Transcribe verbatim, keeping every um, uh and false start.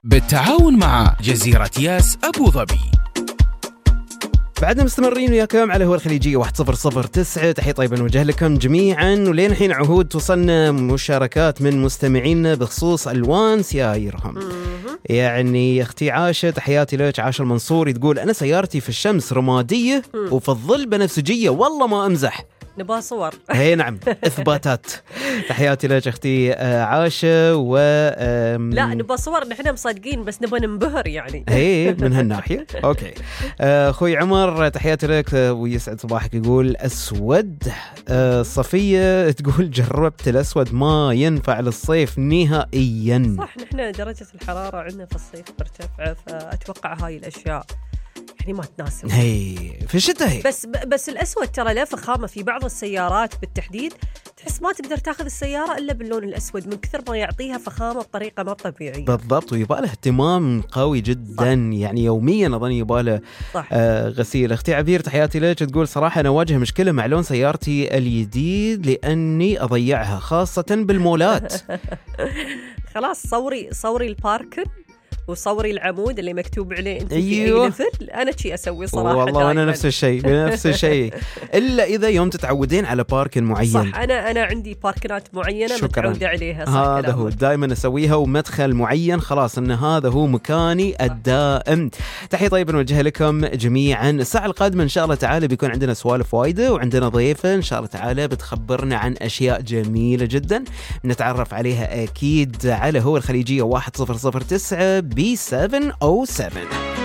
بالتعاون مع جزيرة ياس أبو ظبي. بعدنا مستمرين وياكم على هو الخليجية واحد صفر صفر تسعة. تحية طيبة نوجه لكم جميعا. ولين الحين عهود توصلنا مشاركات من مستمعينا بخصوص ألوان سيايرهم. يعني اختي عاشة تحياتي لك. عاشة المنصوري تقول أنا سيارتي في الشمس رمادية وفي الظل بنفسجية، والله ما أمزح. نبغى صور. هي نعم إثباتات. تحياتي لك أختي عاشة. و لا نبغى صور، نحن مصدقين بس نبغى ننبهر يعني. هي من هالناحية. أوكي. أخوي عمر تحياتي لك ويسعد صباحك. يقول أسود. صفية تقول جربت الأسود ما ينفع للصيف نهائيا. صح، نحن درجة الحرارة عندنا في الصيف مرتفعة، فأتوقع هاي الأشياء يعني ما تناسب. هي في الشتاء هي. بس بس الأسود ترى له فخامة في بعض السيارات بالتحديد، تحس ما تقدر تاخذ السيارة إلا باللون الأسود من كثر ما يعطيها فخامة بطريقة ما طبيعية. بالضبط، ويبقى له اهتمام قوي جدا. صح. يعني يوميا أظن يبقى له آه غسيل. أختي عبير تحياتي لك تقول صراحة أنا أواجه مشكلة مع لون سيارتي الجديد لأني أضيعها خاصة بالمولات. خلاص صوري صوري الباركن وصوري العمود اللي مكتوب عليه انت أيوه. في اي ليفل. انا شيء اسوي صراحه والله انا نفس الشيء نفس الشيء الا اذا يوم تتعودين على باركن معين. صح، انا انا عندي باركنات معينه متعوده عليها. صح، هذا هو دائما اسويها، ومدخل معين خلاص ان هذا هو مكاني الدائم. تحيه طيبه نوجهها لكم جميعا. الساعه القادمه ان شاء الله تعالى بيكون عندنا سوالف وايده، وعندنا ضيفه ان شاء الله تعالى بتخبرنا عن اشياء جميله جدا نتعرف عليها اكيد على هو الخليجيه واحد صفر صفر تسعة بي سبعة أو سبعة.